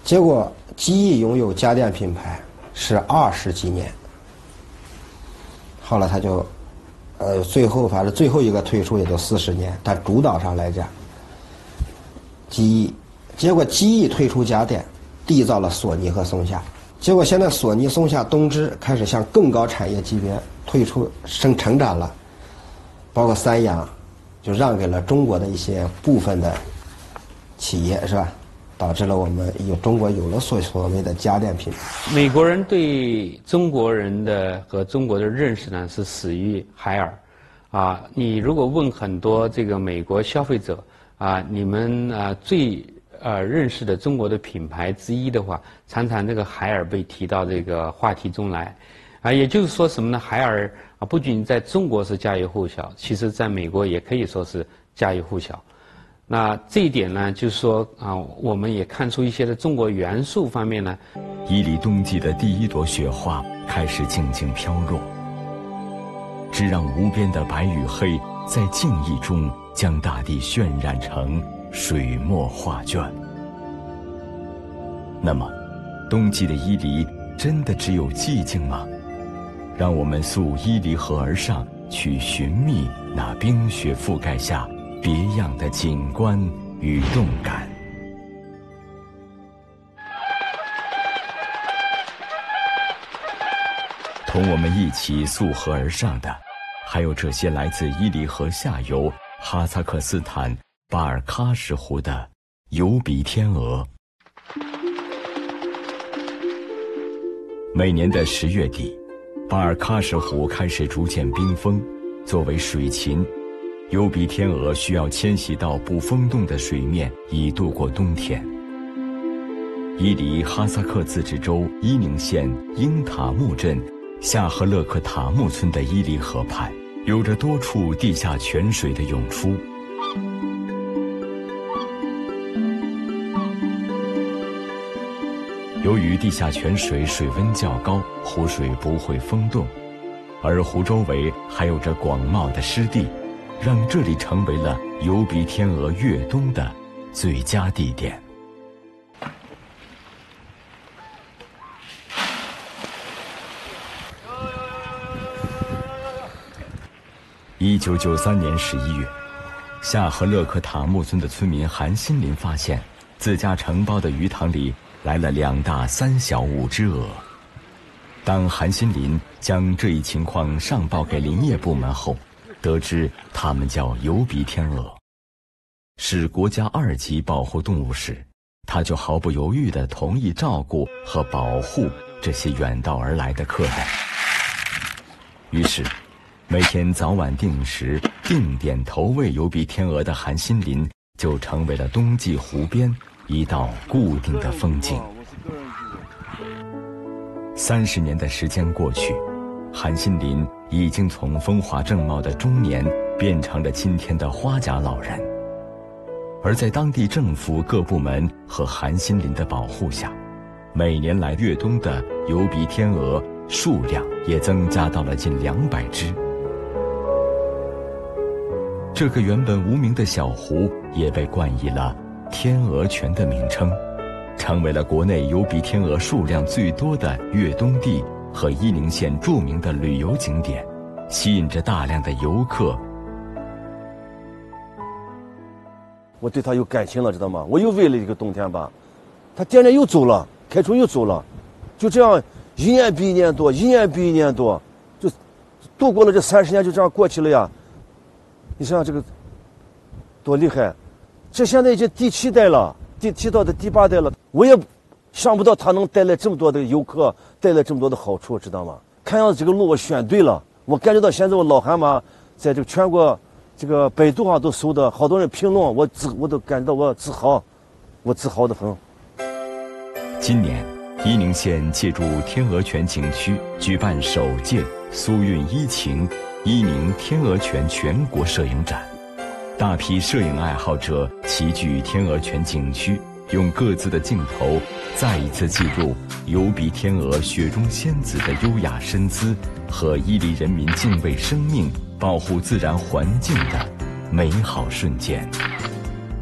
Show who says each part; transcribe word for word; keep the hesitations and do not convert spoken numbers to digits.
Speaker 1: 结果机翼拥有家电品牌是二十几年，后来他就，呃，最后反正最后一个退出也就四十年，但主导上来讲，机翼，结果机翼退出家电，缔造了索尼和松下。结果现在索尼、松下、东芝开始向更高产业级别退出生成长了，包括三洋，就让给了中国的一些部分的企业，是吧？导致了我们有中国有了所所谓的家电品牌。
Speaker 2: 美国人对中国人的和中国的认识呢是始于海尔，啊，你如果问很多这个美国消费者啊，你们啊最呃认识的中国的品牌之一的话，常常这个海尔被提到这个话题中来，啊，也就是说什么呢？海尔啊不仅在中国是家喻户晓，其实在美国也可以说是家喻户晓。那这一点呢，就是说啊，我们也看出一些的中国元素方面呢。
Speaker 3: 伊犁冬季的第一朵雪花开始静静飘落，只让无边的白与黑在静意中将大地渲染成水墨画卷。那么，冬季的伊犁真的只有寂静吗？让我们溯伊犁河而上，去寻觅那冰雪覆盖下别样的景观与动感。同我们一起溯河而上的，还有这些来自伊犁河下游哈萨克斯坦巴尔喀什湖的疣鼻天鹅。每年的十月底，巴尔喀什湖开始逐渐冰封，作为水禽，疣鼻天鹅需要迁徙到不封冻的水面以度过冬天。伊犁哈萨克自治州伊宁县英塔木镇夏赫勒克塔木村的伊犁河畔，有着多处地下泉水的涌出。由于地下泉水水温较高，湖水不会封冻，而湖周围还有着广袤的湿地，让这里成为了疣鼻天鹅越冬的最佳地点。一九九三年十一月，夏赫勒克塔木村的村民韩新林发现，自家承包的鱼塘里来了两大三小五只鹅。当韩新林将这一情况上报给林业部门后，得知它们叫疣鼻天鹅，是国家二级保护动物时，他就毫不犹豫地同意照顾和保护这些远道而来的客人。于是每天早晚定时定点投喂疣鼻天鹅的韩新林，就成为了冬季湖边一道固定的风景。三十年的时间过去，韩新林已经从风华正茂的中年变成了今天的花甲老人。而在当地政府各部门和韩新林的保护下，每年来越冬的疣鼻天鹅数量也增加到了近两百只。这个原本无名的小湖也被冠以了天鹅泉的名称，成为了国内疣鼻天鹅数量最多的越冬地和伊宁县著名的旅游景点，吸引着大量的游客。
Speaker 4: 我对他有感情了，知道吗？我又喂了一个冬天吧，他第二年又走了，开春又走了，就这样一年比一年多，一年比一年多，就度过了这三十年，就这样过去了呀。你想想这个多厉害！这现在已经第七代了，第七到的第八代了，我也想不到它能带来这么多的游客，带来这么多的好处，知道吗？看样子这个路我选对了，我感觉到现在我老韩嘛，在这个全国这个百度上都搜的，好多人评论，我自我都感觉到我自豪，我自豪的很。
Speaker 3: 今年，伊宁县借助天鹅泉景区举办首届苏运一情伊宁天鹅泉全国摄影展，大批摄影爱好者齐聚天鹅泉景区，用各自的镜头再一次记录疣鼻天鹅雪中仙子的优雅身姿和伊犁人民敬畏生命、保护自然环境的美好瞬间。